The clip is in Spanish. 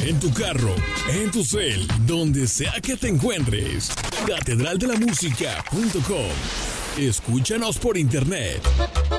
en tu carro, en tu cel, donde sea que te encuentres. catedraldelamusica.com. Escúchanos por internet